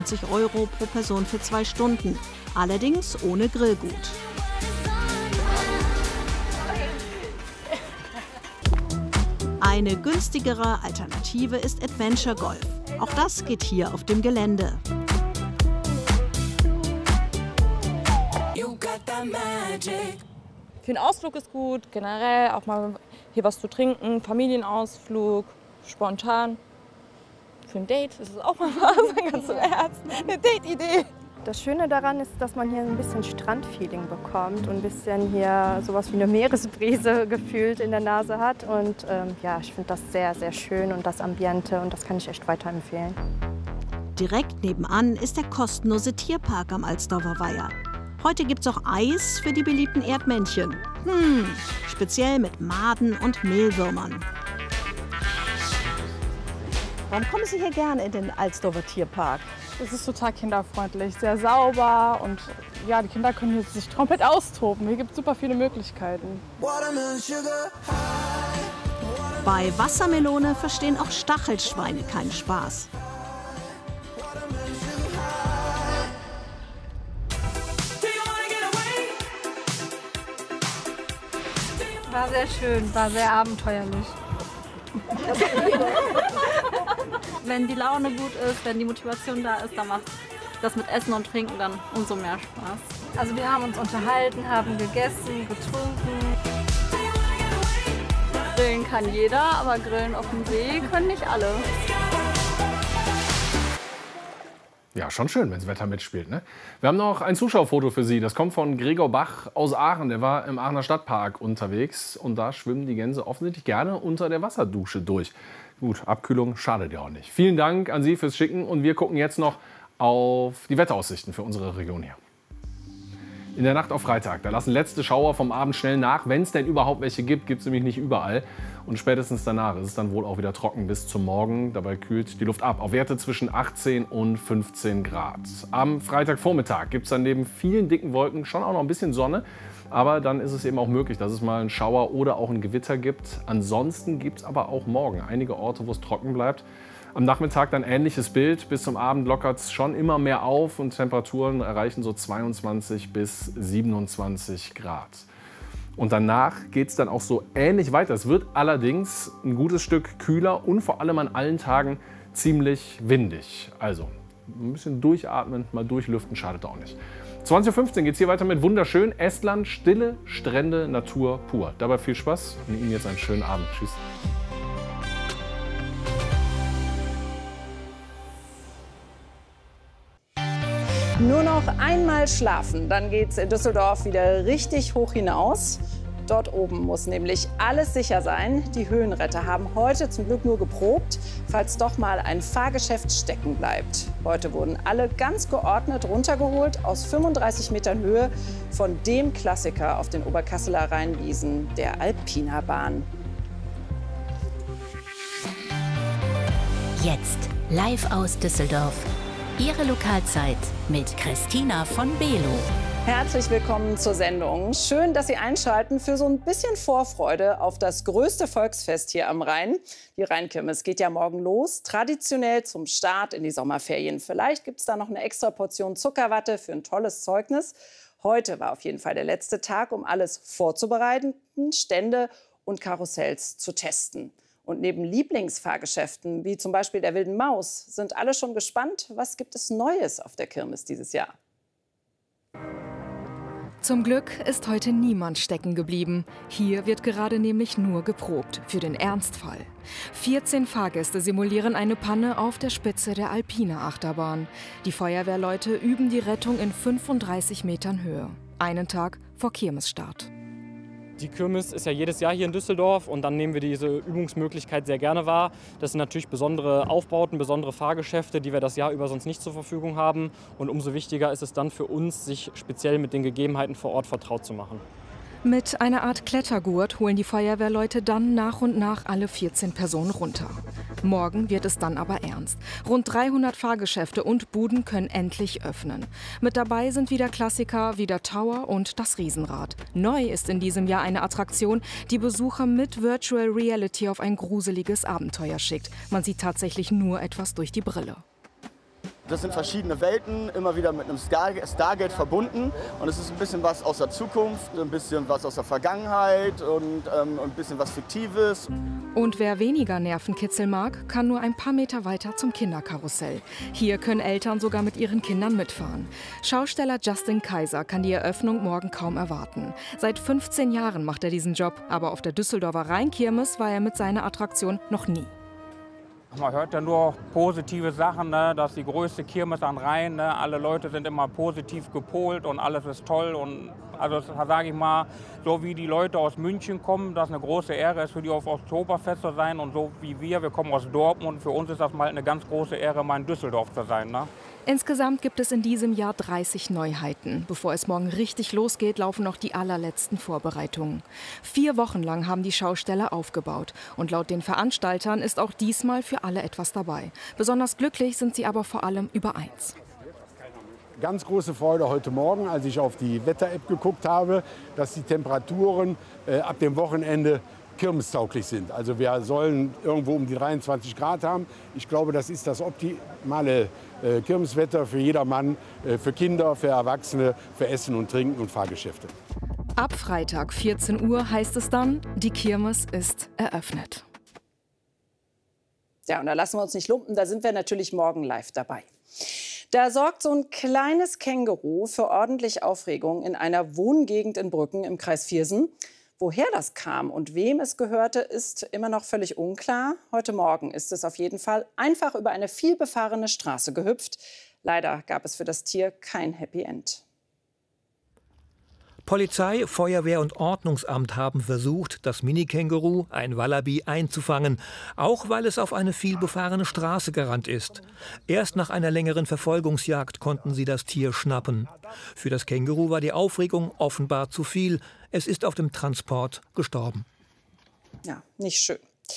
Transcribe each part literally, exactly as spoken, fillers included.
zwanzig Euro pro Person für zwei Stunden, allerdings ohne Grillgut. Eine günstigere Alternative ist Adventure Golf. Auch das geht hier auf dem Gelände. Für einen Ausflug ist gut, generell auch mal hier was zu trinken, Familienausflug, spontan. Für ein Date ist es auch mal was, ganz im Ernst, eine Date-Idee. Das Schöne daran ist, dass man hier ein bisschen Strandfeeling bekommt und ein bisschen hier sowas wie eine Meeresbrise gefühlt in der Nase hat. Und ähm, ja, ich finde das sehr, sehr schön und das Ambiente und das kann ich echt weiterempfehlen. Direkt nebenan ist der kostenlose Tierpark am Alsdorfer Weiher. Heute gibt's auch Eis für die beliebten Erdmännchen. Hm, speziell mit Maden und Mehlwürmern. Warum kommen Sie hier gerne in den Alsdorfer Tierpark? Es ist total kinderfreundlich, sehr sauber und ja, die Kinder können hier sich komplett austoben. Hier gibt es super viele Möglichkeiten. Bei Wassermelone verstehen auch Stachelschweine keinen Spaß. War sehr schön, war sehr abenteuerlich. Wenn die Laune gut ist, wenn die Motivation da ist, dann macht das mit Essen und Trinken dann umso mehr Spaß. Also wir haben uns unterhalten, haben gegessen, getrunken. Grillen kann jeder, aber Grillen auf dem See können nicht alle. Ja, schon schön, wenn das Wetter mitspielt, ne? Wir haben noch ein Zuschauerfoto für Sie. Das kommt von Gregor Bach aus Aachen. Der war im Aachener Stadtpark unterwegs. Und da schwimmen die Gänse offensichtlich gerne unter der Wasserdusche durch. Gut, Abkühlung schadet ja auch nicht. Vielen Dank an Sie fürs Schicken. Und wir gucken jetzt noch auf die Wetteraussichten für unsere Region hier. In der Nacht auf Freitag, da lassen letzte Schauer vom Abend schnell nach. Wenn es denn überhaupt welche gibt, gibt es nämlich nicht überall. Und spätestens danach ist es dann wohl auch wieder trocken bis zum Morgen. Dabei kühlt die Luft ab auf Werte zwischen achtzehn und fünfzehn Grad. Am Freitagvormittag gibt es dann neben vielen dicken Wolken schon auch noch ein bisschen Sonne. Aber dann ist es eben auch möglich, dass es mal einen Schauer oder auch ein Gewitter gibt. Ansonsten gibt es aber auch morgen einige Orte, wo es trocken bleibt. Am Nachmittag dann ähnliches Bild. Bis zum Abend lockert es schon immer mehr auf und Temperaturen erreichen so zweiundzwanzig bis siebenundzwanzig Grad. Und danach geht es dann auch so ähnlich weiter. Es wird allerdings ein gutes Stück kühler und vor allem an allen Tagen ziemlich windig. Also ein bisschen durchatmen, mal durchlüften, schadet auch nicht. zwanzig Uhr fünfzehn geht es hier weiter mit wunderschön Estland, stille Strände, Natur pur. Dabei viel Spaß und Ihnen jetzt einen schönen Abend. Tschüss. Nur noch einmal schlafen, dann geht's in Düsseldorf wieder richtig hoch hinaus. Dort oben muss nämlich alles sicher sein. Die Höhenretter haben heute zum Glück nur geprobt, falls doch mal ein Fahrgeschäft stecken bleibt. Heute wurden alle ganz geordnet runtergeholt aus fünfunddreißig Metern Höhe von dem Klassiker auf den Oberkasseler Rheinwiesen, der Alpina Bahn. Jetzt live aus Düsseldorf. Ihre Lokalzeit mit Christina von Below. Herzlich willkommen zur Sendung. Schön, dass Sie einschalten für so ein bisschen Vorfreude auf das größte Volksfest hier am Rhein. Die Rheinkirmes geht ja morgen los, traditionell zum Start in die Sommerferien. Vielleicht gibt es da noch eine extra Portion Zuckerwatte für ein tolles Zeugnis. Heute war auf jeden Fall der letzte Tag, um alles vorzubereiten, Stände und Karussells zu testen. Und neben Lieblingsfahrgeschäften, wie zum Beispiel der Wilden Maus, sind alle schon gespannt, was gibt es Neues auf der Kirmes dieses Jahr. Zum Glück ist heute niemand stecken geblieben. Hier wird gerade nämlich nur geprobt, für den Ernstfall. vierzehn Fahrgäste simulieren eine Panne auf der Spitze der Alpina-Achterbahn. Die Feuerwehrleute üben die Rettung in fünfunddreißig Metern Höhe. Einen Tag vor Kirmesstart. Die Kirmes ist ja jedes Jahr hier in Düsseldorf und dann nehmen wir diese Übungsmöglichkeit sehr gerne wahr. Das sind natürlich besondere Aufbauten, besondere Fahrgeschäfte, die wir das Jahr über sonst nicht zur Verfügung haben. Und umso wichtiger ist es dann für uns, sich speziell mit den Gegebenheiten vor Ort vertraut zu machen. Mit einer Art Klettergurt holen die Feuerwehrleute dann nach und nach alle vierzehn Personen runter. Morgen wird es dann aber ernst. Rund dreihundert Fahrgeschäfte und Buden können endlich öffnen. Mit dabei sind wieder Klassiker wie der Tower und das Riesenrad. Neu ist in diesem Jahr eine Attraktion, die Besucher mit Virtual Reality auf ein gruseliges Abenteuer schickt. Man sieht tatsächlich nur etwas durch die Brille. Das sind verschiedene Welten, immer wieder mit einem Star Stargate verbunden. Und es ist ein bisschen was aus der Zukunft, ein bisschen was aus der Vergangenheit und ähm, ein bisschen was Fiktives. Und wer weniger Nervenkitzel mag, kann nur ein paar Meter weiter zum Kinderkarussell. Hier können Eltern sogar mit ihren Kindern mitfahren. Schausteller Justin Kaiser kann die Eröffnung morgen kaum erwarten. Seit fünfzehn Jahren macht er diesen Job, aber auf der Düsseldorfer Rheinkirmes war er mit seiner Attraktion noch nie. Man hört ja nur positive Sachen, ne? Das ist die größte Kirmes am Rhein. Ne? Alle Leute sind immer positiv gepolt und alles ist toll. Und also sage ich mal, so wie die Leute aus München kommen, das eine große Ehre ist für die auf Oktoberfest zu sein. Und so wie wir, wir kommen aus Dortmund, für uns ist das mal eine ganz große Ehre, mal in Düsseldorf zu sein. Ne? Insgesamt gibt es in diesem Jahr dreißig Neuheiten. Bevor es morgen richtig losgeht, laufen noch die allerletzten Vorbereitungen. Vier Wochen lang haben die Schausteller aufgebaut. Und laut den Veranstaltern ist auch diesmal für alle etwas dabei. Besonders glücklich sind sie aber vor allem über eins. Ganz große Freude heute Morgen, als ich auf die Wetter-App geguckt habe, dass die Temperaturen äh, ab dem Wochenende kirmestauglich sind. Also wir sollen irgendwo um die dreiundzwanzig Grad haben. Ich glaube, das ist das optimale äh, Kirmeswetter für jedermann, äh, für Kinder, für Erwachsene, für Essen und Trinken und Fahrgeschäfte. Ab Freitag vierzehn Uhr heißt es dann, die Kirmes ist eröffnet. Ja, und da lassen wir uns nicht lumpen, da sind wir natürlich morgen live dabei. Da sorgt so ein kleines Känguru für ordentlich Aufregung in einer Wohngegend in Brücken im Kreis Viersen. Woher das kam und wem es gehörte, ist immer noch völlig unklar. Heute Morgen ist es auf jeden Fall einfach über eine vielbefahrene Straße gehüpft. Leider gab es für das Tier kein Happy End. Polizei, Feuerwehr und Ordnungsamt haben versucht, das Mini-Känguru, ein Wallaby, einzufangen, auch weil es auf eine vielbefahrene Straße gerannt ist. Erst nach einer längeren Verfolgungsjagd konnten sie das Tier schnappen. Für das Känguru war die Aufregung offenbar zu viel. Es ist auf dem Transport gestorben. Ja, nicht schön.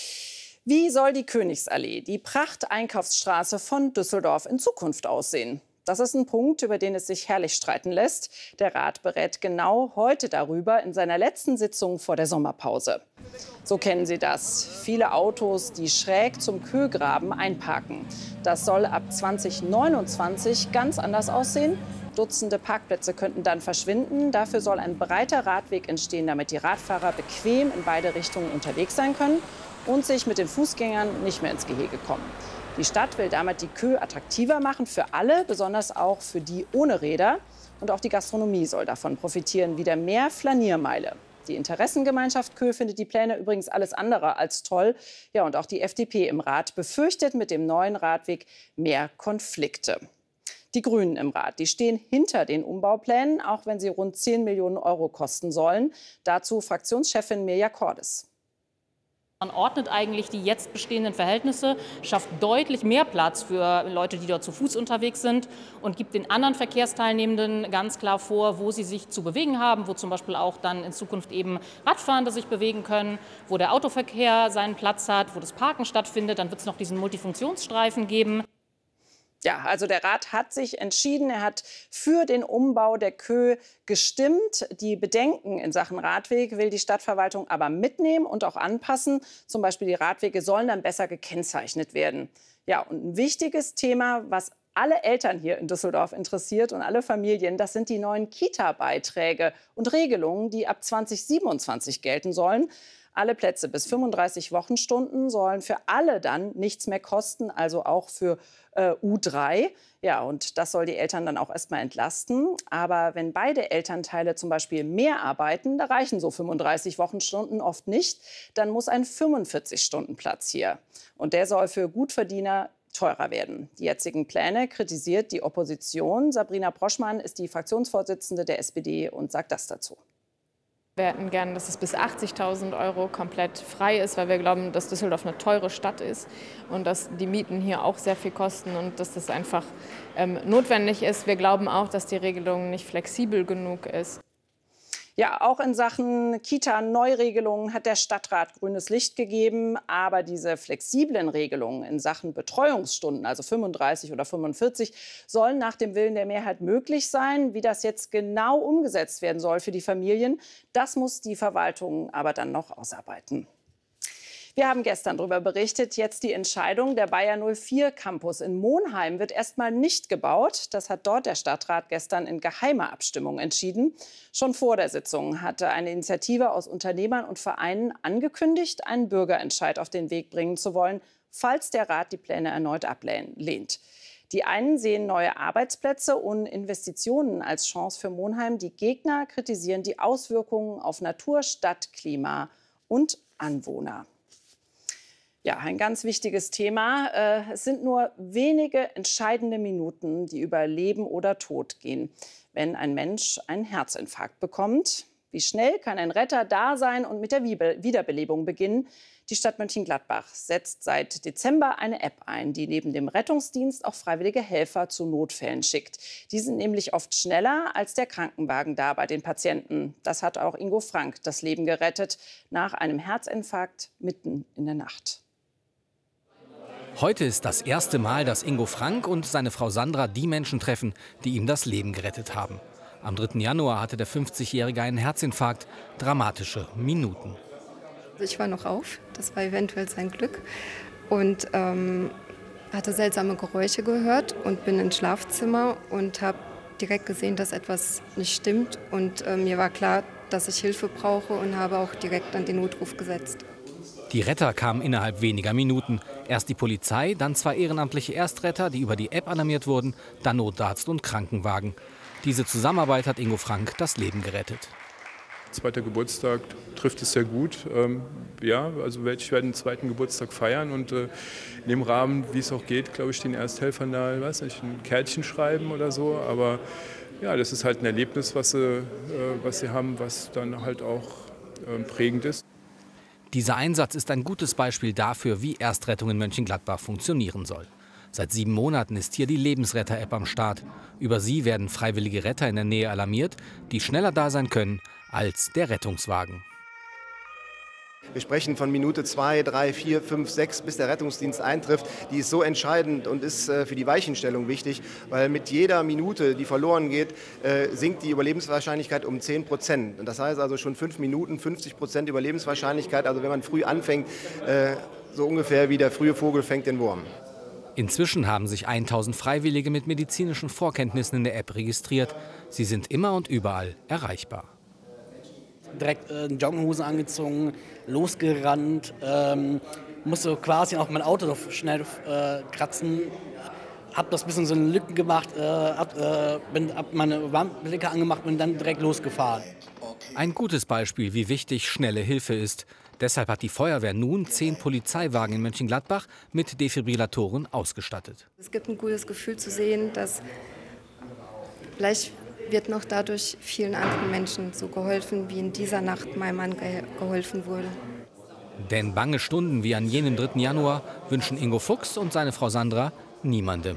Wie soll die Königsallee, die Pracht-Einkaufsstraße von Düsseldorf, in Zukunft aussehen? Das ist ein Punkt, über den es sich herrlich streiten lässt. Der Rat berät genau heute darüber in seiner letzten Sitzung vor der Sommerpause. So kennen Sie das. Viele Autos, die schräg zum Kögraben einparken. Das soll ab zwanzig neunundzwanzig ganz anders aussehen. Dutzende Parkplätze könnten dann verschwinden. Dafür soll ein breiter Radweg entstehen, damit die Radfahrer bequem in beide Richtungen unterwegs sein können und sich mit den Fußgängern nicht mehr ins Gehege kommen. Die Stadt will damit die Kö attraktiver machen für alle, besonders auch für die ohne Räder. Und auch die Gastronomie soll davon profitieren, wieder mehr Flaniermeile. Die Interessengemeinschaft Kö findet die Pläne übrigens alles andere als toll. Ja, und auch die F D P im Rat befürchtet mit dem neuen Radweg mehr Konflikte. Die Grünen im Rat, die stehen hinter den Umbauplänen, auch wenn sie rund zehn Millionen Euro kosten sollen. Dazu Fraktionschefin Mirja Cordes. Man ordnet eigentlich die jetzt bestehenden Verhältnisse, schafft deutlich mehr Platz für Leute, die dort zu Fuß unterwegs sind und gibt den anderen Verkehrsteilnehmenden ganz klar vor, wo sie sich zu bewegen haben, wo zum Beispiel auch dann in Zukunft eben Radfahrende sich bewegen können, wo der Autoverkehr seinen Platz hat, wo das Parken stattfindet. Dann wird es noch diesen Multifunktionsstreifen geben. Ja, also der Rat hat sich entschieden. Er hat für den Umbau der Kö gestimmt. Die Bedenken in Sachen Radweg will die Stadtverwaltung aber mitnehmen und auch anpassen. Zum Beispiel die Radwege sollen dann besser gekennzeichnet werden. Ja, und ein wichtiges Thema, was alle Eltern hier in Düsseldorf interessiert und alle Familien, das sind die neuen Kita-Beiträge und Regelungen, die ab zwanzig siebenundzwanzig gelten sollen. Alle Plätze bis fünfunddreißig Wochenstunden sollen für alle dann nichts mehr kosten, also auch für äh, U drei. Ja, und das soll die Eltern dann auch erstmal entlasten. Aber wenn beide Elternteile zum Beispiel mehr arbeiten, da reichen so fünfunddreißig Wochenstunden oft nicht, dann muss ein fünfundvierzig-Stunden-Platz hier. Und der soll für Gutverdiener teurer werden. Die jetzigen Pläne kritisiert die Opposition. Sabrina Proschmann ist die Fraktionsvorsitzende der S P D und sagt das dazu. Wir hätten gern, dass es bis achtzigtausend Euro komplett frei ist, weil wir glauben, dass Düsseldorf eine teure Stadt ist und dass die Mieten hier auch sehr viel kosten und dass das einfach ähm, notwendig ist. Wir glauben auch, dass die Regelung nicht flexibel genug ist. Ja, auch in Sachen Kita-Neuregelungen hat der Stadtrat grünes Licht gegeben. Aber diese flexiblen Regelungen in Sachen Betreuungsstunden, also fünfunddreißig oder fünfundvierzig, sollen nach dem Willen der Mehrheit möglich sein. Wie das jetzt genau umgesetzt werden soll für die Familien, das muss die Verwaltung aber dann noch ausarbeiten. Wir haben gestern darüber berichtet, jetzt die Entscheidung. Der Bayer null vier Campus in Monheim wird erstmal nicht gebaut. Das hat dort der Stadtrat gestern in geheimer Abstimmung entschieden. Schon vor der Sitzung hatte eine Initiative aus Unternehmern und Vereinen angekündigt, einen Bürgerentscheid auf den Weg bringen zu wollen, falls der Rat die Pläne erneut ablehnt. Die einen sehen neue Arbeitsplätze und Investitionen als Chance für Monheim. Die Gegner kritisieren die Auswirkungen auf Natur, Stadt, Klima und Anwohner. Ja, ein ganz wichtiges Thema. Es sind nur wenige entscheidende Minuten, die über Leben oder Tod gehen, wenn ein Mensch einen Herzinfarkt bekommt. Wie schnell kann ein Retter da sein und mit der Wiederbelebung beginnen? Die Stadt Mönchengladbach setzt seit Dezember eine App ein, die neben dem Rettungsdienst auch freiwillige Helfer zu Notfällen schickt. Die sind nämlich oft schneller als der Krankenwagen da bei den Patienten. Das hat auch Ingo Frank das Leben gerettet nach einem Herzinfarkt mitten in der Nacht. Heute ist das erste Mal, dass Ingo Frank und seine Frau Sandra die Menschen treffen, die ihm das Leben gerettet haben. Am dritten Januar hatte der fünfzigjährige einen Herzinfarkt. Dramatische Minuten. Ich war noch auf, das war eventuell sein Glück, und ähm, hatte seltsame Geräusche gehört und bin ins Schlafzimmer und habe direkt gesehen, dass etwas nicht stimmt. Und äh, mir war klar, dass ich Hilfe brauche, und habe auch direkt an den Notruf gesetzt. Die Retter kamen innerhalb weniger Minuten. Erst die Polizei, dann zwei ehrenamtliche Erstretter, die über die App alarmiert wurden, dann Notarzt und Krankenwagen. Diese Zusammenarbeit hat Ingo Frank das Leben gerettet. Zweiter Geburtstag trifft es sehr gut. Ähm, ja, also ich werde den zweiten Geburtstag feiern und äh, in dem Rahmen, wie es auch geht, glaube ich, den Ersthelfern da, weiß nicht, ein Kärtchen schreiben oder so. Aber ja, das ist halt ein Erlebnis, was sie, äh, was sie haben, was dann halt auch äh, prägend ist. Dieser Einsatz ist ein gutes Beispiel dafür, wie Erstrettung in Mönchengladbach funktionieren soll. Seit sieben Monaten ist hier die Lebensretter-App am Start. Über sie werden freiwillige Retter in der Nähe alarmiert, die schneller da sein können als der Rettungswagen. Wir sprechen von Minute zwei, drei, vier, fünf, sechs, bis der Rettungsdienst eintrifft. Die ist so entscheidend und ist äh, für die Weichenstellung wichtig, weil mit jeder Minute, die verloren geht, äh, sinkt die Überlebenswahrscheinlichkeit um zehn Prozent. Und das heißt also schon fünf Minuten, fünfzig Prozent Überlebenswahrscheinlichkeit. Also wenn man früh anfängt, äh, so ungefähr wie der frühe Vogel fängt den Wurm. Inzwischen haben sich tausend Freiwillige mit medizinischen Vorkenntnissen in der App registriert. Sie sind immer und überall erreichbar. Direkt äh, Jogginghose angezogen, losgerannt, ähm, musste quasi auch mein Auto schnell äh, kratzen, hab das bisschen so eine Lücken gemacht, äh, hab, äh, bin hab meine Warnblinker angemacht und bin dann direkt losgefahren. Ein gutes Beispiel, wie wichtig schnelle Hilfe ist. Deshalb hat die Feuerwehr nun zehn Polizeiwagen in Mönchengladbach mit Defibrillatoren ausgestattet. Es gibt ein gutes Gefühl zu sehen, dass vielleicht wird noch dadurch vielen anderen Menschen so geholfen, wie in dieser Nacht meinem Mann ge geholfen wurde. Denn bange Stunden wie an jenem dritten Januar wünschen Ingo Fuchs und seine Frau Sandra niemandem.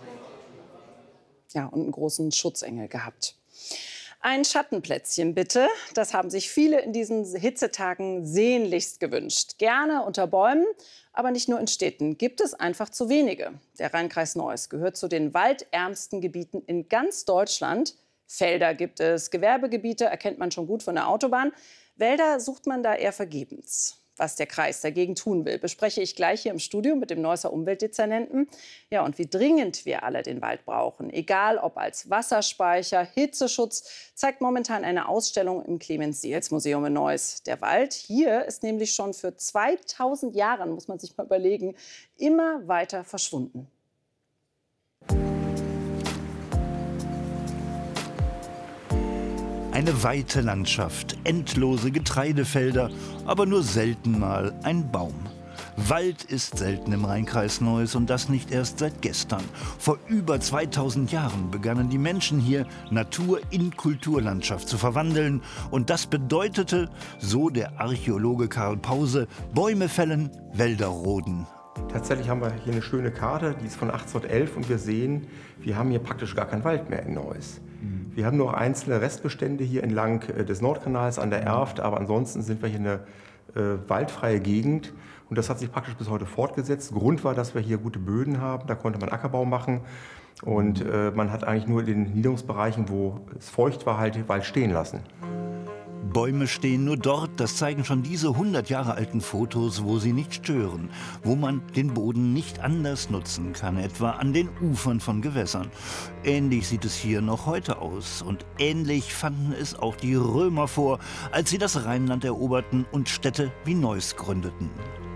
Ja, und einen großen Schutzengel gehabt. Ein Schattenplätzchen bitte. Das haben sich viele in diesen Hitzetagen sehnlichst gewünscht. Gerne unter Bäumen, aber nicht nur in Städten. Gibt es einfach zu wenige. Der Rheinkreis Neuss gehört zu den waldärmsten Gebieten in ganz Deutschland. Felder gibt es, Gewerbegebiete erkennt man schon gut von der Autobahn. Wälder sucht man da eher vergebens. Was der Kreis dagegen tun will, bespreche ich gleich hier im Studio mit dem Neusser Umweltdezernenten. Ja, und wie dringend wir alle den Wald brauchen, egal ob als Wasserspeicher, Hitzeschutz, zeigt momentan eine Ausstellung im Clemens-Seels-Museum in Neuss. Der Wald hier ist nämlich schon für zweitausend Jahre, muss man sich mal überlegen, immer weiter verschwunden. Eine weite Landschaft, endlose Getreidefelder, aber nur selten mal ein Baum. Wald ist selten im Rheinkreis Neuss und das nicht erst seit gestern. Vor über zweitausend Jahren begannen die Menschen hier, Natur in Kulturlandschaft zu verwandeln. Und das bedeutete, so der Archäologe Karl Pause, Bäume fällen, Wälder roden. Tatsächlich haben wir hier eine schöne Karte, die ist von achtzehnhundertelf und wir sehen, wir haben hier praktisch gar keinen Wald mehr in Neuss. Wir haben nur einzelne Restbestände hier entlang des Nordkanals an der Erft, aber ansonsten sind wir hier eine äh, waldfreie Gegend und das hat sich praktisch bis heute fortgesetzt. Grund war, dass wir hier gute Böden haben, da konnte man Ackerbau machen und äh, man hat eigentlich nur in den Niederungsbereichen, wo es feucht war, halt den Wald stehen lassen. Bäume stehen nur dort, das zeigen schon diese hundert Jahre alten Fotos, wo sie nicht stören, wo man den Boden nicht anders nutzen kann, etwa an den Ufern von Gewässern. Ähnlich sieht es hier noch heute aus und ähnlich fanden es auch die Römer vor, als sie das Rheinland eroberten und Städte wie Neuss gründeten.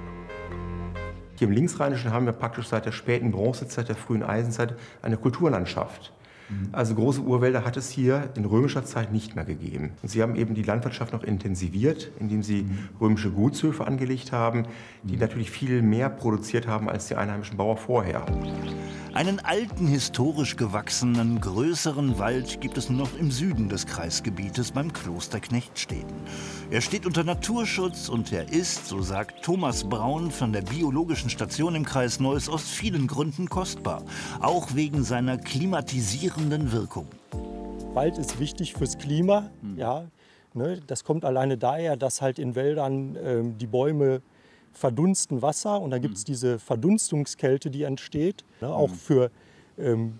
Hier im Linksrheinischen haben wir praktisch seit der späten Bronzezeit, der frühen Eisenzeit eine Kulturlandschaft. Also große Urwälder hat es hier in römischer Zeit nicht mehr gegeben. Und sie haben eben die Landwirtschaft noch intensiviert, indem sie römische Gutshöfe angelegt haben, die natürlich viel mehr produziert haben als die einheimischen Bauern vorher. Einen alten, historisch gewachsenen, größeren Wald gibt es nur noch im Süden des Kreisgebietes beim Kloster Knechtsteden. Er steht unter Naturschutz und er ist, so sagt Thomas Braun von der Biologischen Station im Kreis Neuss, aus vielen Gründen kostbar. Auch wegen seiner klimatisierenden Wirkung. Wald ist wichtig fürs Klima. Ja, ne, das kommt alleine daher, dass halt in Wäldern äh, die Bäume verdunsten Wasser und da gibt es diese Verdunstungskälte, die entsteht, ne, auch für ähm,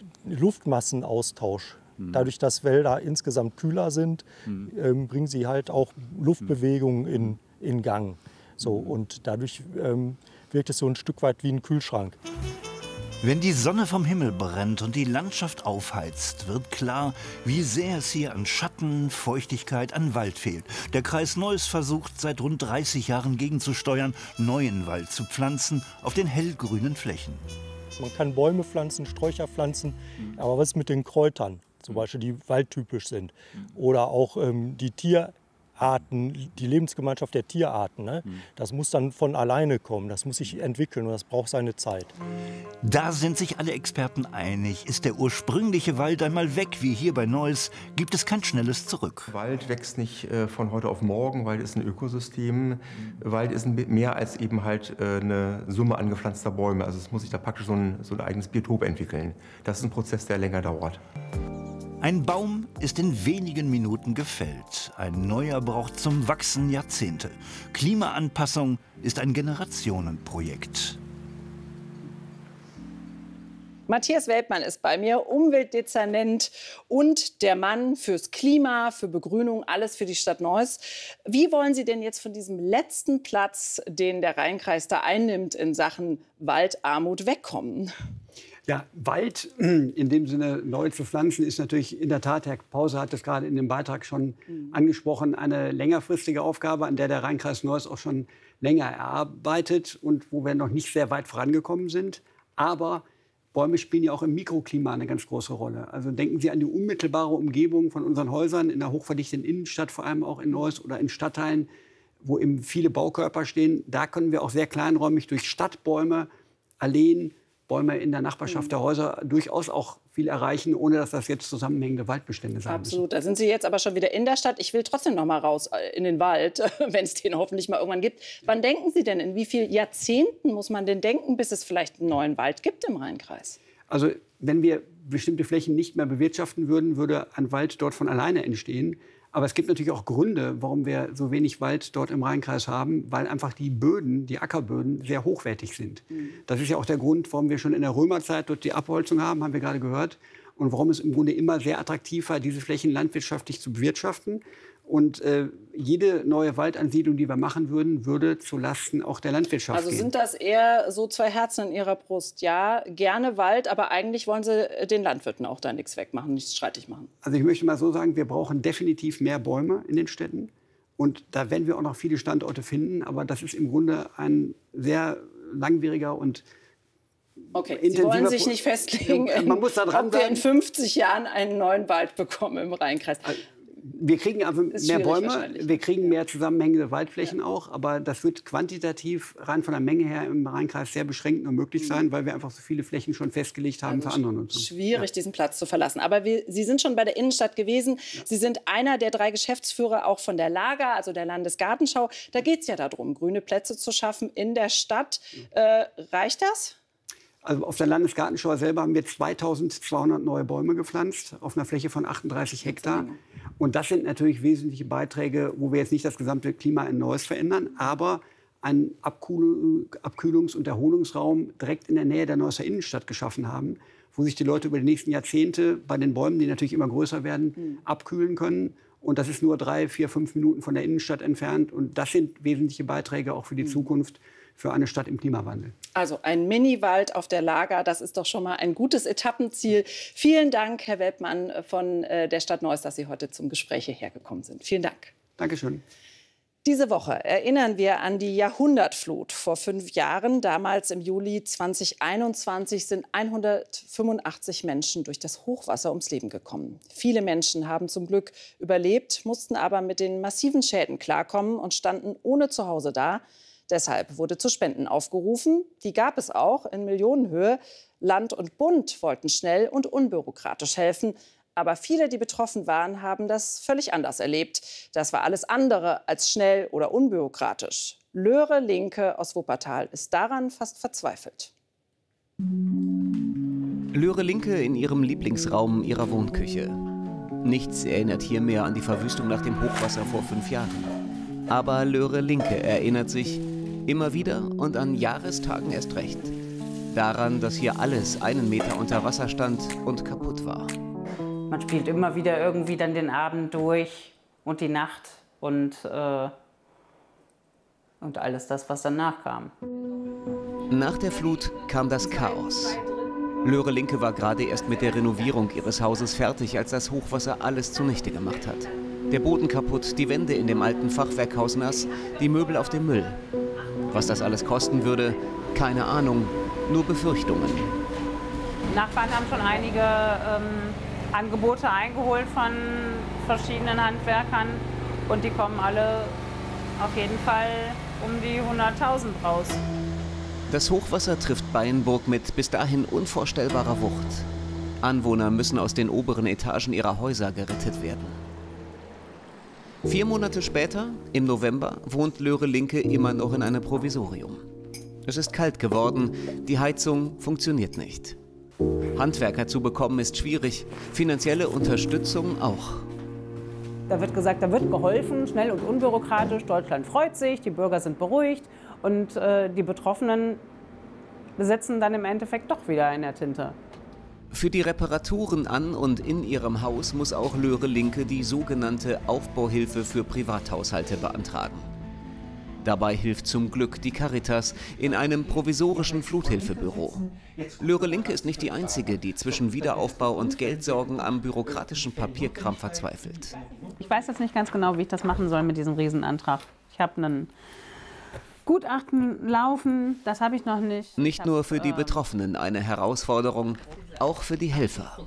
Luftmassenaustausch. Mhm. Dadurch, dass Wälder insgesamt kühler sind, mhm. ähm, bringen sie halt auch Luftbewegungen in, in Gang. So, und dadurch ähm, wirkt es so ein Stück weit wie ein Kühlschrank. Wenn die Sonne vom Himmel brennt und die Landschaft aufheizt, wird klar, wie sehr es hier an Schatten, Feuchtigkeit, an Wald fehlt. Der Kreis Neuss versucht seit rund dreißig Jahren gegenzusteuern, neuen Wald zu pflanzen auf den hellgrünen Flächen. Man kann Bäume pflanzen, Sträucher pflanzen, aber was ist mit den Kräutern, zum Beispiel, die waldtypisch sind? Oder auch ähm, die Tierarten, die Lebensgemeinschaft der Tierarten. Ne? Das muss dann von alleine kommen, das muss sich entwickeln und das braucht seine Zeit. Da sind sich alle Experten einig. Ist der ursprüngliche Wald einmal weg, wie hier bei Neuss, gibt es kein schnelles Zurück. Wald wächst nicht äh, von heute auf morgen. Wald ist ein Ökosystem. Mhm. Wald ist ein mehr als eben halt äh, eine Summe angepflanzter Bäume. Also es muss sich da praktisch so ein, so ein eigenes Biotop entwickeln. Das ist ein Prozess, der länger dauert. Ein Baum ist in wenigen Minuten gefällt. Ein neuer braucht zum Wachsen Jahrzehnte. Klimaanpassung ist ein Generationenprojekt. Matthias Weltmann ist bei mir, Umweltdezernent und der Mann fürs Klima, für Begrünung, alles für die Stadt Neuss. Wie wollen Sie denn jetzt von diesem letzten Platz, den der Rheinkreis da einnimmt in Sachen Waldarmut, wegkommen? Ja, Wald in dem Sinne neu zu pflanzen ist natürlich in der Tat, Herr Pause hat es gerade in dem Beitrag schon mhm. angesprochen, eine längerfristige Aufgabe, an der der Rheinkreis Neuss auch schon länger erarbeitet und wo wir noch nicht sehr weit vorangekommen sind. Aber Bäume spielen ja auch im Mikroklima eine ganz große Rolle. Also denken Sie an die unmittelbare Umgebung von unseren Häusern in der hochverdichteten Innenstadt, vor allem auch in Neuss oder in Stadtteilen, wo eben viele Baukörper stehen. Da können wir auch sehr kleinräumig durch Stadtbäume, Alleen, Bäume in der Nachbarschaft der Häuser durchaus auch viel erreichen, ohne dass das jetzt zusammenhängende Waldbestände sein müssen. Absolut. Da sind Sie jetzt aber schon wieder in der Stadt. Ich will trotzdem noch mal raus in den Wald, wenn es den hoffentlich mal irgendwann gibt. Wann denken Sie denn, in wie vielen Jahrzehnten muss man denn denken, bis es vielleicht einen neuen Wald gibt im Rheinkreis? Also wenn wir bestimmte Flächen nicht mehr bewirtschaften würden, würde ein Wald dort von alleine entstehen. Aber es gibt natürlich auch Gründe, warum wir so wenig Wald dort im Rheinkreis haben, weil einfach die Böden, die Ackerböden, sehr hochwertig sind. Mhm. Das ist ja auch der Grund, warum wir schon in der Römerzeit dort die Abholzung haben, haben wir gerade gehört. Und warum es im Grunde immer sehr attraktiv war, diese Flächen landwirtschaftlich zu bewirtschaften. Und äh, jede neue Waldansiedlung, die wir machen würden, würde zulasten auch der Landwirtschaft Also gehen. sind das eher so zwei Herzen in Ihrer Brust? Ja, gerne Wald, aber eigentlich wollen Sie den Landwirten auch da nichts wegmachen, nichts streitig machen. Also ich möchte mal so sagen, wir brauchen definitiv mehr Bäume in den Städten. Und da werden wir auch noch viele Standorte finden. Aber das ist im Grunde ein sehr langwieriger und Okay, Sie wollen sich nicht festlegen, Man muss da dran ob wir in fünfzig Jahren einen neuen Wald bekommen im Rheinkreis. Wir kriegen also mehr Bäume, wir kriegen mehr zusammenhängende Waldflächen ja. auch, aber das wird quantitativ rein von der Menge her im Rheinkreis sehr beschränkt nur möglich sein, weil wir einfach so viele Flächen schon festgelegt haben also für andere Nutzung. Schwierig, ja. diesen Platz zu verlassen. Aber wir, Sie sind schon bei der Innenstadt gewesen. Ja. Sie sind einer der drei Geschäftsführer auch von der Laga, also der Landesgartenschau. Da geht es ja darum, grüne Plätze zu schaffen in der Stadt. Äh, reicht das? Also auf der Landesgartenschau selber haben wir zweitausendzweihundert neue Bäume gepflanzt auf einer Fläche von achtunddreißig Hektar. Und das sind natürlich wesentliche Beiträge, wo wir jetzt nicht das gesamte Klima in Neuss verändern, aber einen Abkühl- Abkühlungs- und Erholungsraum direkt in der Nähe der Neusser Innenstadt geschaffen haben, wo sich die Leute über die nächsten Jahrzehnte bei den Bäumen, die natürlich immer größer werden, mhm. abkühlen können Und das ist nur drei, vier, fünf Minuten von der Innenstadt entfernt. Und das sind wesentliche Beiträge auch für die Zukunft, für eine Stadt im Klimawandel. Also ein Mini-Wald auf der Lager, das ist doch schon mal ein gutes Etappenziel. Vielen Dank, Herr Weltmann von der Stadt Neuss, dass Sie heute zum Gespräch hierher gekommen sind. Vielen Dank. Dankeschön. Diese Woche erinnern wir an die Jahrhundertflut vor fünf Jahren. Damals im Juli zweitausendeinundzwanzig sind hundertfünfundachtzig Menschen durch das Hochwasser ums Leben gekommen. Viele Menschen haben zum Glück überlebt, mussten aber mit den massiven Schäden klarkommen und standen ohne Zuhause da. Deshalb wurde zu Spenden aufgerufen. Die gab es auch in Millionenhöhe. Land und Bund wollten schnell und unbürokratisch helfen. Aber viele, die betroffen waren, haben das völlig anders erlebt. Das war alles andere als schnell oder unbürokratisch. Löre Linke aus Wuppertal ist daran fast verzweifelt. Löre Linke in ihrem Lieblingsraum ihrer Wohnküche. Nichts erinnert hier mehr an die Verwüstung nach dem Hochwasser vor fünf Jahren. Aber Löre Linke erinnert sich immer wieder und an Jahrestagen erst recht. Daran, dass hier alles einen Meter unter Wasser stand und kaputt war. Man spielt immer wieder irgendwie dann den Abend durch und die Nacht und, äh, und alles das, was danach kam. Nach der Flut kam das Chaos. Löre Linke war gerade erst mit der Renovierung ihres Hauses fertig, als das Hochwasser alles zunichte gemacht hat. Der Boden kaputt, die Wände in dem alten Fachwerkhaus nass, die Möbel auf dem Müll. Was das alles kosten würde, keine Ahnung, nur Befürchtungen. Nachbarn haben schon einige ähm, Angebote eingeholt von verschiedenen Handwerkern und die kommen alle auf jeden Fall um die hunderttausend raus. Das Hochwasser trifft Baienburg mit bis dahin unvorstellbarer Wucht. Anwohner müssen aus den oberen Etagen ihrer Häuser gerettet werden. Vier Monate später, im November, wohnt Löre Linke immer noch in einem Provisorium. Es ist kalt geworden, die Heizung funktioniert nicht. Handwerker zu bekommen ist schwierig, finanzielle Unterstützung auch. Da wird gesagt, da wird geholfen, schnell und unbürokratisch. Deutschland freut sich, die Bürger sind beruhigt und äh, die Betroffenen sitzen dann im Endeffekt doch wieder in der Tinte. Für die Reparaturen an und in ihrem Haus muss auch Löre Linke die sogenannte Aufbauhilfe für Privathaushalte beantragen. Dabei hilft zum Glück die Caritas in einem provisorischen Fluthilfebüro. Löre Linke ist nicht die einzige, die zwischen Wiederaufbau und Geldsorgen am bürokratischen Papierkram verzweifelt. Ich weiß jetzt nicht ganz genau, wie ich das machen soll mit diesem Riesenantrag. Ich habe einen Gutachten laufen, das habe ich noch nicht. Nicht nur für die Betroffenen eine Herausforderung, auch für die Helfer.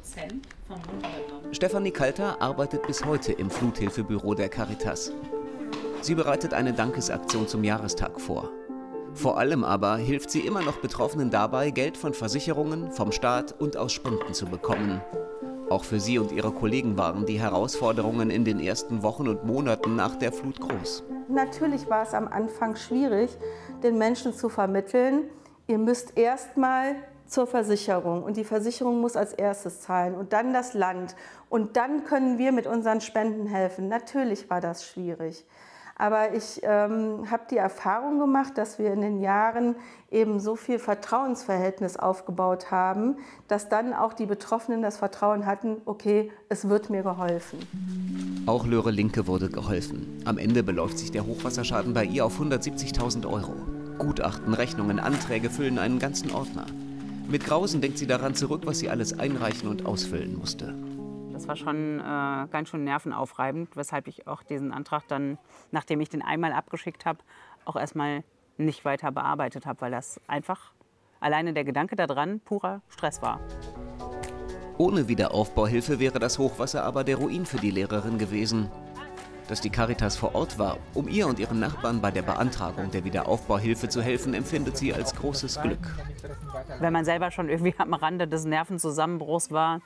Stefanie Kalter arbeitet bis heute im Fluthilfebüro der Caritas. Sie bereitet eine Dankesaktion zum Jahrestag vor. Vor allem aber hilft sie immer noch Betroffenen dabei, Geld von Versicherungen, vom Staat und aus Spenden zu bekommen. Auch für sie und ihre Kollegen waren die Herausforderungen in den ersten Wochen und Monaten nach der Flut groß. Natürlich war es am Anfang schwierig, den Menschen zu vermitteln, ihr müsst erst mal zur Versicherung und die Versicherung muss als erstes zahlen und dann das Land und dann können wir mit unseren Spenden helfen. Natürlich war das schwierig. Aber ich ähm, habe die Erfahrung gemacht, dass wir in den Jahren eben so viel Vertrauensverhältnis aufgebaut haben, dass dann auch die Betroffenen das Vertrauen hatten, okay, es wird mir geholfen. Auch Löre Linke wurde geholfen. Am Ende beläuft sich der Hochwasserschaden bei ihr auf hundertsiebzigtausend Euro. Gutachten, Rechnungen, Anträge füllen einen ganzen Ordner. Mit Grausen denkt sie daran zurück, was sie alles einreichen und ausfüllen musste. Das war schon äh, ganz schön nervenaufreibend, weshalb ich auch diesen Antrag dann, nachdem ich den einmal abgeschickt habe, auch erstmal nicht weiter bearbeitet habe, weil das einfach alleine der Gedanke daran purer Stress war. Ohne Wiederaufbauhilfe wäre das Hochwasser aber der Ruin für die Lehrerin gewesen. Dass die Caritas vor Ort war, um ihr und ihren Nachbarn bei der Beantragung der Wiederaufbauhilfe zu helfen, empfindet sie als großes Glück. Wenn man selber schon irgendwie am Rande des Nervenzusammenbruchs war,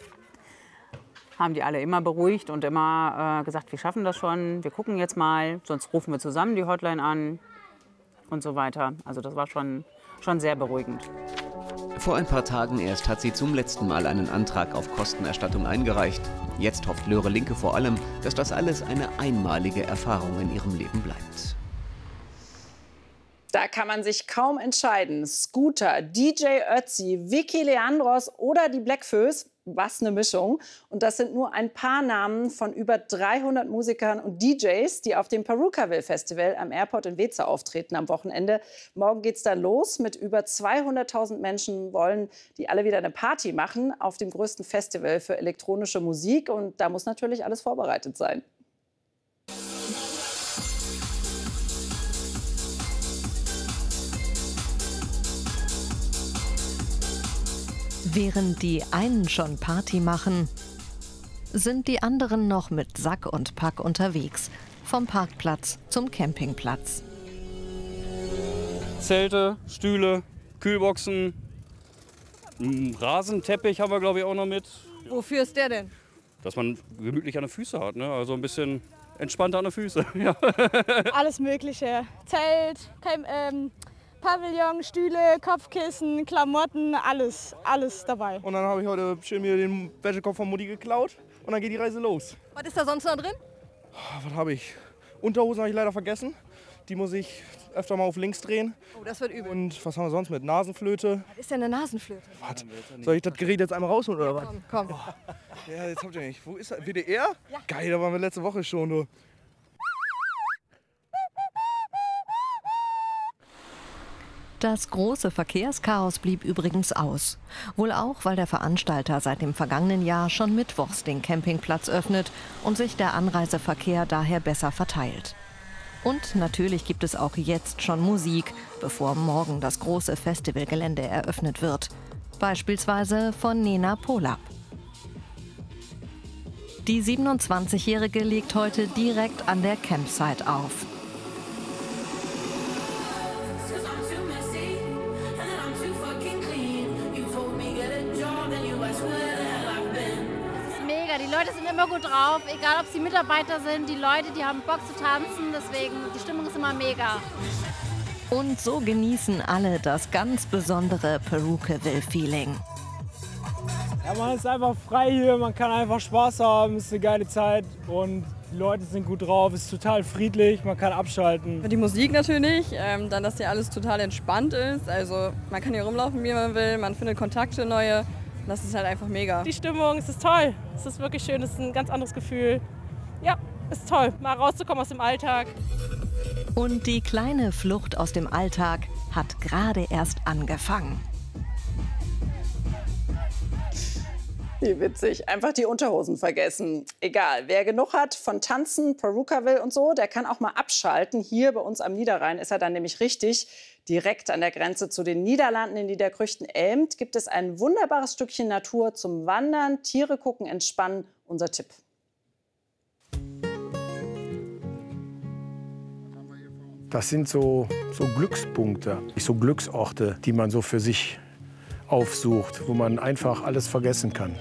haben die alle immer beruhigt und immer äh, gesagt, wir schaffen das schon, wir gucken jetzt mal, sonst rufen wir zusammen die Hotline an und so weiter. Also das war schon, schon sehr beruhigend. Vor ein paar Tagen erst hat sie zum letzten Mal einen Antrag auf Kostenerstattung eingereicht. Jetzt hofft Löre Linke vor allem, dass das alles eine einmalige Erfahrung in ihrem Leben bleibt. Da kann man sich kaum entscheiden. Scooter, D J Ötzi, Vicky Leandros oder die Bläckfoes. Was eine Mischung. Und das sind nur ein paar Namen von über dreihundert Musikern und D Js, die auf dem Perukaville Festival am Airport in Weeze auftreten am Wochenende. Morgen geht es dann los. Mit über zweihunderttausend Menschen wollen die alle wieder eine Party machen auf dem größten Festival für elektronische Musik. Und da muss natürlich alles vorbereitet sein. Während die einen schon Party machen, sind die anderen noch mit Sack und Pack unterwegs. Vom Parkplatz zum Campingplatz. Zelte, Stühle, Kühlboxen, einen Rasenteppich haben wir, glaube ich, auch noch mit. Wofür ist der denn? Dass man gemütlich an den Füßen hat, ne? Also ein bisschen entspannter an den Füßen. Ja. Alles Mögliche. Zelt, kein, ähm, Pavillon, Stühle, Kopfkissen, Klamotten, alles, alles dabei. Und dann habe ich heute schön mir den Wäschekorb von Mutti geklaut und dann geht die Reise los. Was ist da sonst noch drin? Was habe ich? Unterhosen habe ich leider vergessen. Die muss ich öfter mal auf links drehen. Oh, das wird übel. Und was haben wir sonst mit? Nasenflöte. Was ist denn eine Nasenflöte? Was? Soll ich das Gerät jetzt einmal rausholen oder was? Komm, komm. Oh. Ja, jetzt habt ihr nicht. Wo ist das? W D R? Ja. Geil, da waren wir letzte Woche schon. Du. Das große Verkehrschaos blieb übrigens aus. Wohl auch, weil der Veranstalter seit dem vergangenen Jahr schon mittwochs den Campingplatz öffnet und sich der Anreiseverkehr daher besser verteilt. Und natürlich gibt es auch jetzt schon Musik, bevor morgen das große Festivalgelände eröffnet wird. Beispielsweise von Nena Polab. Die siebenundzwanzigjährige legt heute direkt an der Campsite auf. Die Leute sind immer gut drauf, egal ob es die Mitarbeiter sind, die Leute, die haben Bock zu tanzen, deswegen die Stimmung ist immer mega. Und so genießen alle das ganz besondere Perukaville-Feeling. Ja, man ist einfach frei hier, man kann einfach Spaß haben, es ist eine geile Zeit und die Leute sind gut drauf, es ist total friedlich, man kann abschalten. Die Musik natürlich, ähm, dann, dass hier alles total entspannt ist, also man kann hier rumlaufen, wie man will, man findet Kontakte neue. Das ist halt einfach mega. Die Stimmung, es ist toll. Es ist wirklich schön, es ist ein ganz anderes Gefühl. Ja, es ist toll, mal rauszukommen aus dem Alltag. Und die kleine Flucht aus dem Alltag hat gerade erst angefangen. Wie witzig. Einfach die Unterhosen vergessen. Egal, wer genug hat von Tanzen, Perukaville und so, der kann auch mal abschalten. Hier bei uns am Niederrhein ist er dann nämlich richtig. Direkt an der Grenze zu den Niederlanden in Niederkrüchten-Elmt gibt es ein wunderbares Stückchen Natur zum Wandern, Tiere gucken, entspannen. Unser Tipp. Das sind so, so Glückspunkte, so Glücksorte, die man so für sich aufsucht, wo man einfach alles vergessen kann.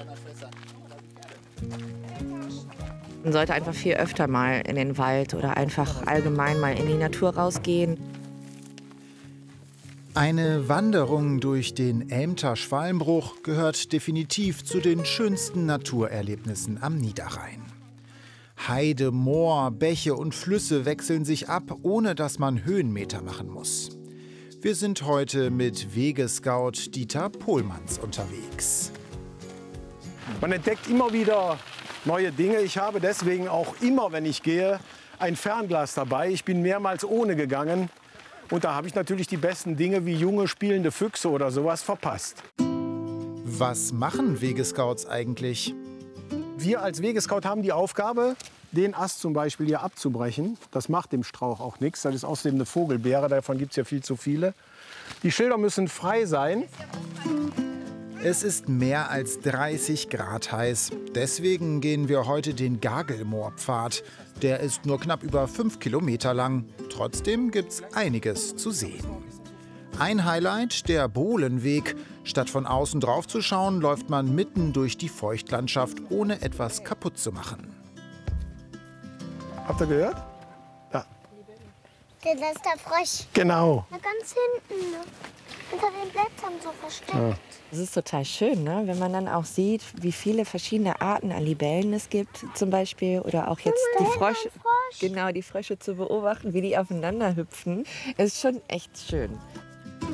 Man sollte einfach viel öfter mal in den Wald oder einfach allgemein mal in die Natur rausgehen. Eine Wanderung durch den Elmter Schwalmbruch gehört definitiv zu den schönsten Naturerlebnissen am Niederrhein. Heide, Moor, Bäche und Flüsse wechseln sich ab, ohne dass man Höhenmeter machen muss. Wir sind heute mit Wegescout Dieter Pohlmanns unterwegs. Man entdeckt immer wieder neue Dinge. Ich habe deswegen auch immer, wenn ich gehe, ein Fernglas dabei. Ich bin mehrmals ohne gegangen. Und da habe ich natürlich die besten Dinge wie junge spielende Füchse oder sowas verpasst. Was machen Wegescouts eigentlich? Wir als Wegescout haben die Aufgabe, den Ast zum Beispiel hier abzubrechen. Das macht dem Strauch auch nichts. Das ist außerdem eine Vogelbeere, davon gibt es ja viel zu viele. Die Schilder müssen frei sein. Es ist mehr als dreißig Grad heiß. Deswegen gehen wir heute den Gagelmoorpfad. Der ist nur knapp über fünf Kilometer lang. Trotzdem gibt's einiges zu sehen. Ein Highlight, der Bohlenweg. Statt von außen drauf zu schauen, läuft man mitten durch die Feuchtlandschaft, ohne etwas kaputt zu machen. Habt ihr gehört? Da. Das ist der Frosch. Genau. Da ganz hinten, unter den Blättern so versteckt. Ja. Es ist total schön, ne? Wenn man dann auch sieht, wie viele verschiedene Arten an Libellen es gibt, zum Beispiel. Oder auch jetzt die Frösche, Frosch. genau, die Frösche zu beobachten, wie die aufeinander hüpfen. Es ist schon echt schön.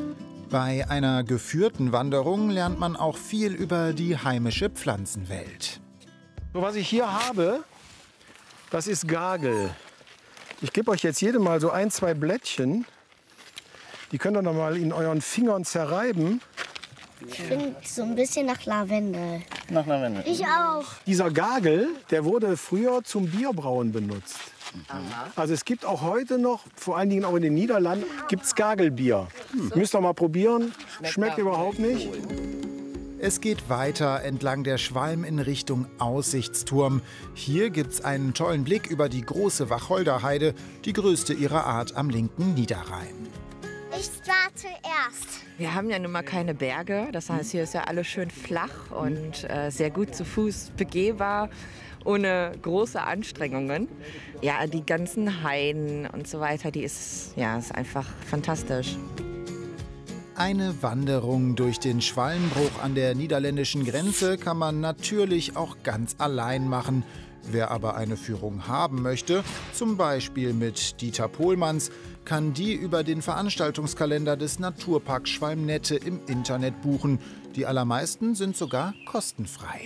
Bei einer geführten Wanderung lernt man auch viel über die heimische Pflanzenwelt. So, was ich hier habe, das ist Gagel. Ich gebe euch jetzt jedem mal so ein, zwei Blättchen. Die könnt ihr noch mal in euren Fingern zerreiben. Ich finde so ein bisschen nach Lavendel. Nach Lavendel. Ich auch. Dieser Gagel, der wurde früher zum Bierbrauen benutzt. Also es gibt auch heute noch, vor allen Dingen auch in den Niederlanden, gibt's Gagelbier. Hm. Müsst ihr mal probieren. Schmeckt, Schmeckt überhaupt nicht. Es geht weiter entlang der Schwalm in Richtung Aussichtsturm. Hier gibt's einen tollen Blick über die große Wacholderheide, die größte ihrer Art am linken Niederrhein. Ich war zuerst. Wir haben ja nun mal keine Berge, das heißt, hier ist ja alles schön flach und äh, sehr gut zu Fuß begehbar, ohne große Anstrengungen. Ja, die ganzen Heiden und so weiter, die ist, ja, ist einfach fantastisch. Eine Wanderung durch den Schwalmbruch an der niederländischen Grenze kann man natürlich auch ganz allein machen. Wer aber eine Führung haben möchte, zum Beispiel mit Dieter Pohlmanns, kann die über den Veranstaltungskalender des Naturparks Schwalmnette im Internet buchen. Die allermeisten sind sogar kostenfrei.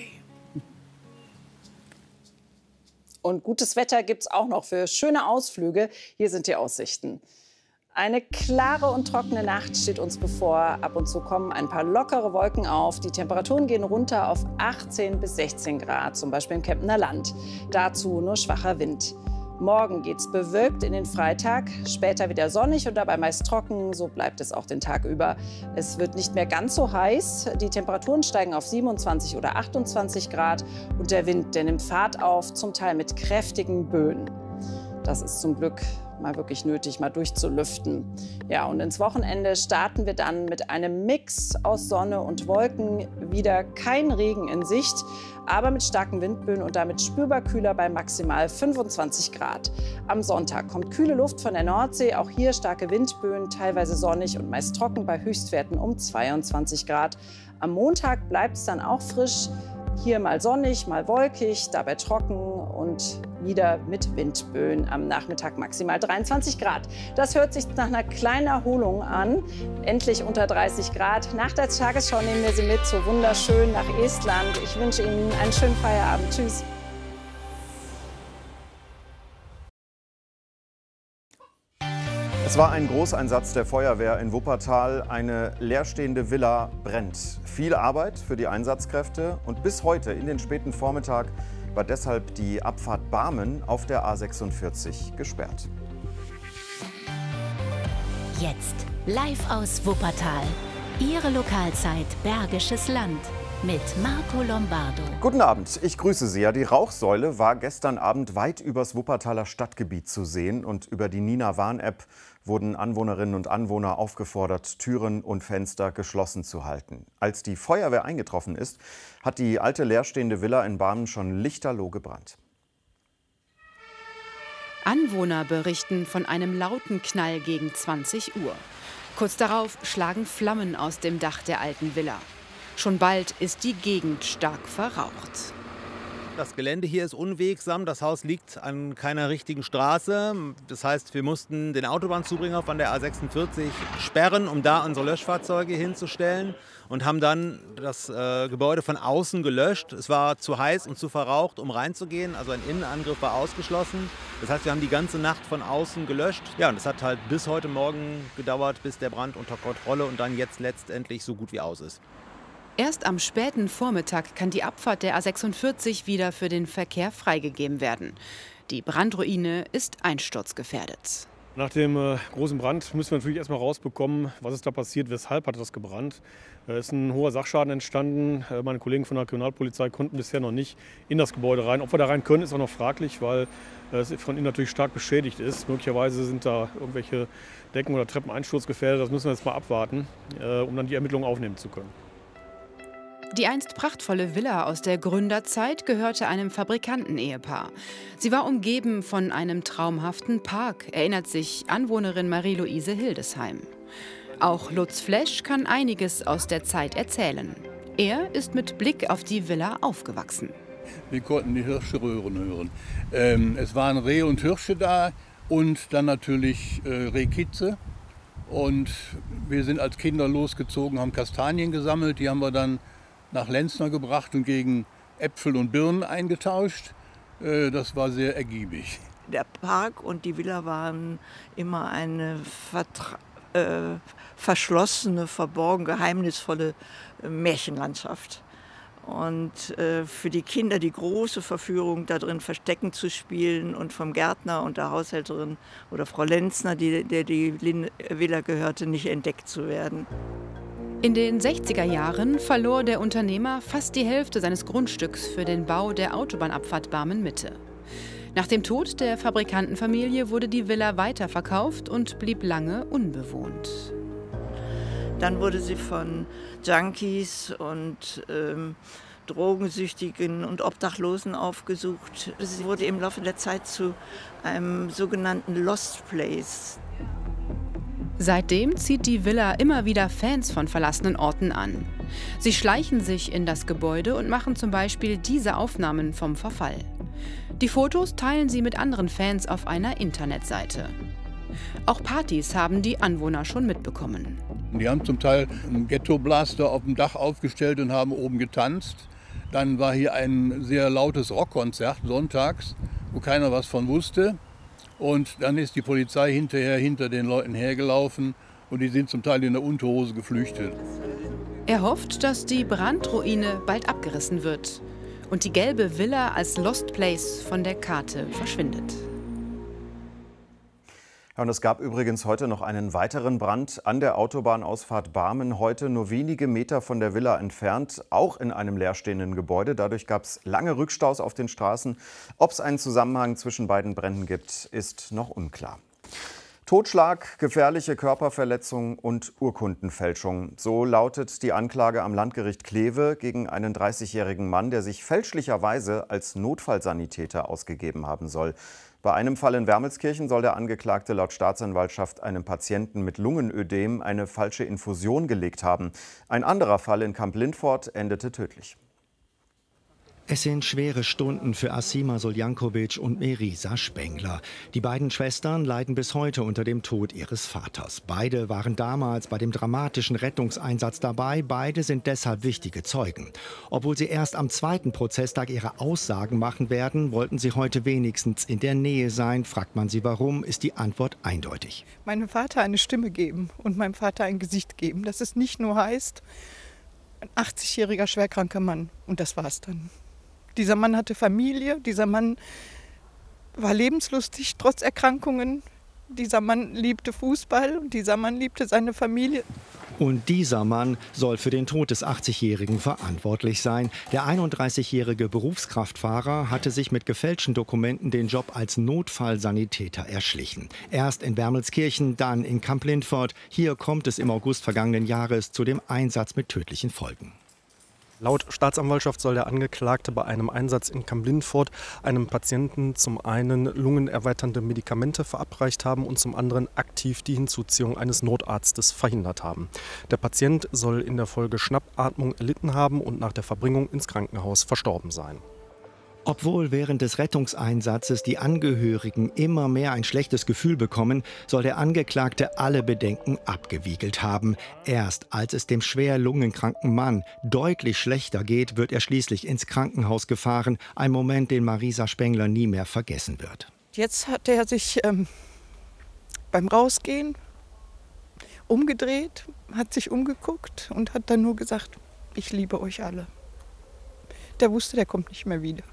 Und gutes Wetter gibt es auch noch für schöne Ausflüge. Hier sind die Aussichten. Eine klare und trockene Nacht steht uns bevor. Ab und zu kommen ein paar lockere Wolken auf. Die Temperaturen gehen runter auf achtzehn bis sechzehn Grad, zum Beispiel im Kemptener Land. Dazu nur schwacher Wind. Morgen geht's bewölkt in den Freitag, später wieder sonnig und dabei meist trocken. So bleibt es auch den Tag über. Es wird nicht mehr ganz so heiß. Die Temperaturen steigen auf siebenundzwanzig oder achtundzwanzig Grad. Und der Wind, der nimmt Fahrt auf, zum Teil mit kräftigen Böen. Das ist zum Glück mal wirklich nötig, mal durchzulüften. Ja, und ins Wochenende starten wir dann mit einem Mix aus Sonne und Wolken. Wieder kein Regen in Sicht, aber mit starken Windböen und damit spürbar kühler bei maximal fünfundzwanzig Grad. Am Sonntag kommt kühle Luft von der Nordsee, auch hier starke Windböen, teilweise sonnig und meist trocken bei Höchstwerten um zweiundzwanzig Grad. Am Montag bleibt es dann auch frisch. Hier mal sonnig, mal wolkig, dabei trocken und wieder mit Windböen. Am Nachmittag maximal dreiundzwanzig Grad. Das hört sich nach einer kleinen Erholung an. Endlich unter dreißig Grad. Nach der Tagesschau nehmen wir Sie mit so wunderschön nach Estland. Ich wünsche Ihnen einen schönen Feierabend. Tschüss. Es war ein Großeinsatz der Feuerwehr in Wuppertal. Eine leerstehende Villa brennt. Viel Arbeit für die Einsatzkräfte und bis heute in den späten Vormittag war deshalb die Abfahrt Barmen auf der A sechsundvierzig gesperrt. Jetzt live aus Wuppertal. Ihre Lokalzeit Bergisches Land mit Marco Lombardo. Guten Abend, ich grüße Sie. Ja, die Rauchsäule war gestern Abend weit übers Wuppertaler Stadtgebiet zu sehen und über die Nina Warn-App wurden Anwohnerinnen und Anwohner aufgefordert, Türen und Fenster geschlossen zu halten. Als die Feuerwehr eingetroffen ist, hat die alte leerstehende Villa in Barmen schon lichterloh gebrannt. Anwohner berichten von einem lauten Knall gegen zwanzig Uhr. Kurz darauf schlagen Flammen aus dem Dach der alten Villa. Schon bald ist die Gegend stark verraucht. Das Gelände hier ist unwegsam. Das Haus liegt an keiner richtigen Straße. Das heißt, wir mussten den Autobahnzubringer von der A sechsundvierzig sperren, um da unsere Löschfahrzeuge hinzustellen. Und haben dann das äh, Gebäude von außen gelöscht. Es war zu heiß und zu verraucht, um reinzugehen. Also ein Innenangriff war ausgeschlossen. Das heißt, wir haben die ganze Nacht von außen gelöscht. Ja, und es hat halt bis heute Morgen gedauert, bis der Brand unter Kontrolle und dann jetzt letztendlich so gut wie aus ist. Erst am späten Vormittag kann die Abfahrt der A sechsundvierzig wieder für den Verkehr freigegeben werden. Die Brandruine ist einsturzgefährdet. Nach dem äh, großen Brand müssen wir natürlich erstmal rausbekommen, was ist da passiert, weshalb hat das gebrannt. Es äh, ist ein hoher Sachschaden entstanden. Äh, meine Kollegen von der Kriminalpolizei konnten bisher noch nicht in das Gebäude rein. Ob wir da rein können, ist auch noch fraglich, weil äh, es von innen natürlich stark beschädigt ist. Möglicherweise sind da irgendwelche Decken oder Treppen einsturzgefährdet. Das müssen wir jetzt mal abwarten, äh, um dann die Ermittlungen aufnehmen zu können. Die einst prachtvolle Villa aus der Gründerzeit gehörte einem Fabrikantenehepaar. Sie war umgeben von einem traumhaften Park, erinnert sich Anwohnerin Marie-Louise Hildesheim. Auch Lutz Flesch kann einiges aus der Zeit erzählen. Er ist mit Blick auf die Villa aufgewachsen. Wir konnten die Hirsche röhren hören. Ähm, es waren Rehe und Hirsche da und dann natürlich äh, Rehkitze Und wir sind als Kinder losgezogen, haben Kastanien gesammelt. Die haben wir dann nach Lenzner gebracht und gegen Äpfel und Birnen eingetauscht. Das war sehr ergiebig. Der Park und die Villa waren immer eine Vertra äh, verschlossene, verborgen, geheimnisvolle Märchenlandschaft. Und äh, für die Kinder die große Verführung, da drin Verstecken zu spielen und vom Gärtner und der Haushälterin oder Frau Lenzner, die, der die Villa gehörte, nicht entdeckt zu werden. In den sechziger Jahren verlor der Unternehmer fast die Hälfte seines Grundstücks für den Bau der Autobahnabfahrt Barmen-Mitte. Nach dem Tod der Fabrikantenfamilie wurde die Villa weiterverkauft und blieb lange unbewohnt. Dann wurde sie von Junkies und ähm, Drogensüchtigen und Obdachlosen aufgesucht. Sie wurde im Laufe der Zeit zu einem sogenannten Lost Place. Seitdem zieht die Villa immer wieder Fans von verlassenen Orten an. Sie schleichen sich in das Gebäude und machen zum Beispiel diese Aufnahmen vom Verfall. Die Fotos teilen sie mit anderen Fans auf einer Internetseite. Auch Partys haben die Anwohner schon mitbekommen. Die haben zum Teil einen Ghetto-Blaster auf dem Dach aufgestellt und haben oben getanzt. Dann war hier ein sehr lautes Rockkonzert sonntags, wo keiner was von wusste. Und dann ist die Polizei hinterher hinter den Leuten hergelaufen und die sind zum Teil in der Unterhose geflüchtet. Er hofft, dass die Brandruine bald abgerissen wird und die gelbe Villa als Lost Place von der Karte verschwindet. Ja, und es gab übrigens heute noch einen weiteren Brand an der Autobahnausfahrt Barmen, heute nur wenige Meter von der Villa entfernt, auch in einem leerstehenden Gebäude. Dadurch gab es lange Rückstaus auf den Straßen. Ob es einen Zusammenhang zwischen beiden Bränden gibt, ist noch unklar. Totschlag, gefährliche Körperverletzung und Urkundenfälschung. So lautet die Anklage am Landgericht Kleve gegen einen dreißigjährigen Mann, der sich fälschlicherweise als Notfallsanitäter ausgegeben haben soll. Bei einem Fall in Wermelskirchen soll der Angeklagte laut Staatsanwaltschaft einem Patienten mit Lungenödem eine falsche Infusion gelegt haben. Ein anderer Fall in Kamp-Lindfort endete tödlich. Es sind schwere Stunden für Asima Soljankovic und Merisa Spengler. Die beiden Schwestern leiden bis heute unter dem Tod ihres Vaters. Beide waren damals bei dem dramatischen Rettungseinsatz dabei. Beide sind deshalb wichtige Zeugen. Obwohl sie erst am zweiten Prozesstag ihre Aussagen machen werden, wollten sie heute wenigstens in der Nähe sein. Fragt man sie warum, ist die Antwort eindeutig. Meinem Vater eine Stimme geben und meinem Vater ein Gesicht geben. Dass es nicht nur heißt, ein achtzigjähriger schwerkranker Mann. Und das war's dann. Dieser Mann hatte Familie, dieser Mann war lebenslustig, trotz Erkrankungen. Dieser Mann liebte Fußball und dieser Mann liebte seine Familie. Und dieser Mann soll für den Tod des achtzigjährigen verantwortlich sein. Der einunddreißigjährige Berufskraftfahrer hatte sich mit gefälschten Dokumenten den Job als Notfallsanitäter erschlichen. Erst in Wermelskirchen, dann in Kamp-Lindfort. Hier kommt es im August vergangenen Jahres zu dem Einsatz mit tödlichen Folgen. Laut Staatsanwaltschaft soll der Angeklagte bei einem Einsatz in Kamp-Lindfort einem Patienten zum einen lungenerweiternde Medikamente verabreicht haben und zum anderen aktiv die Hinzuziehung eines Notarztes verhindert haben. Der Patient soll in der Folge Schnappatmung erlitten haben und nach der Verbringung ins Krankenhaus verstorben sein. Obwohl während des Rettungseinsatzes die Angehörigen immer mehr ein schlechtes Gefühl bekommen, soll der Angeklagte alle Bedenken abgewiegelt haben. Erst als es dem schwer lungenkranken Mann deutlich schlechter geht, wird er schließlich ins Krankenhaus gefahren. Ein Moment, den Marisa Spengler nie mehr vergessen wird. Jetzt hat er sich ähm, beim Rausgehen umgedreht, hat sich umgeguckt und hat dann nur gesagt, ich liebe euch alle. Der wusste, der kommt nicht mehr wieder.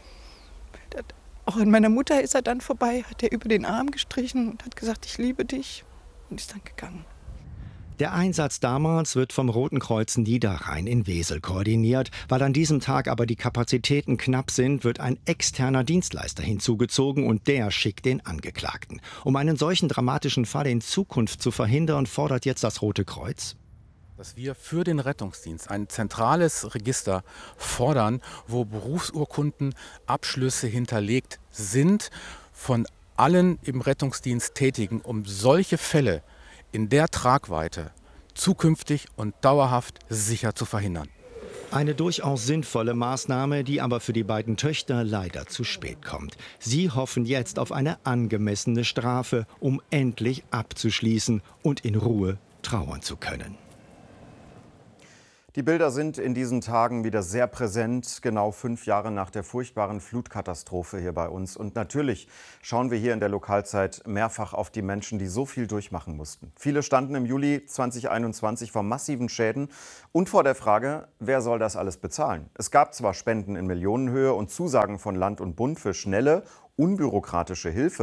Auch an meiner Mutter ist er dann vorbei, hat er über den Arm gestrichen und hat gesagt, ich liebe dich, und ist dann gegangen. Der Einsatz damals wird vom Roten Kreuz Niederrhein in Wesel koordiniert. Weil an diesem Tag aber die Kapazitäten knapp sind, wird ein externer Dienstleister hinzugezogen und der schickt den Angeklagten. Um einen solchen dramatischen Fall in Zukunft zu verhindern, fordert jetzt das Rote Kreuz, dass wir für den Rettungsdienst ein zentrales Register fordern, wo Berufsurkunden, Abschlüsse hinterlegt sind von allen im Rettungsdienst Tätigen, um solche Fälle in der Tragweite zukünftig und dauerhaft sicher zu verhindern. Eine durchaus sinnvolle Maßnahme, die aber für die beiden Töchter leider zu spät kommt. Sie hoffen jetzt auf eine angemessene Strafe, um endlich abzuschließen und in Ruhe trauern zu können. Die Bilder sind in diesen Tagen wieder sehr präsent, genau fünf Jahre nach der furchtbaren Flutkatastrophe hier bei uns. Und natürlich schauen wir hier in der Lokalzeit mehrfach auf die Menschen, die so viel durchmachen mussten. Viele standen im Juli zweitausendeinundzwanzig vor massiven Schäden und vor der Frage, wer soll das alles bezahlen? Es gab zwar Spenden in Millionenhöhe und Zusagen von Land und Bund für schnelle, unbürokratische Hilfe.